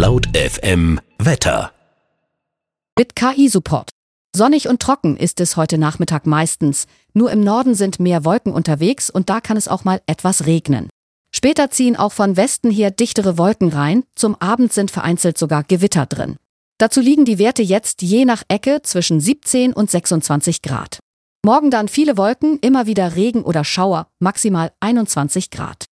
Laut FM Wetter. Mit KI-Support. Sonnig und trocken ist es heute Nachmittag meistens. Nur im Norden sind mehr Wolken unterwegs und da kann es auch mal etwas regnen. Später ziehen auch von Westen her dichtere Wolken rein. Zum Abend sind vereinzelt sogar Gewitter drin. Dazu liegen die Werte jetzt je nach Ecke zwischen 17 und 26 Grad. Morgen dann viele Wolken, immer wieder Regen oder Schauer, maximal 21 Grad.